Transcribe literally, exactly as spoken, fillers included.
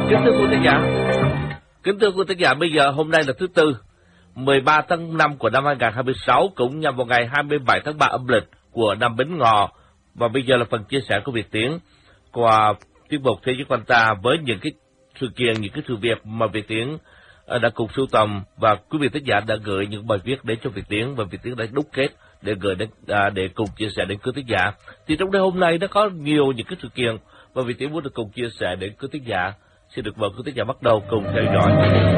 Kính thưa quý thính giả, kính thưa quý thính giả, bây giờ hôm nay là thứ Tư, mười ba tháng năm của năm hai nghìn không trăm hai mươi sáu, cũng nhằm vào ngày hai mươi bảy tháng ba âm lịch của năm Bính Ngọ. Và bây giờ là phần chia sẻ của Việt Tiến qua tiết mục Thế giới quanh ta với những cái sự kiện, những cái sự việc mà Việt Tiến đã cùng sưu tầm và quý vị thính giả đã gửi những bài viết đến cho Việt Tiến và Việt Tiến đã đúc kết để gửi đến à, để cùng chia sẻ đến quý thính giả. Thì trong đây hôm nay nó có nhiều những cái sự kiện và Việt Tiến muốn được cùng chia sẻ đến quý thính giả. Xin được mời quý thính giả bắt đầu cùng theo dõi.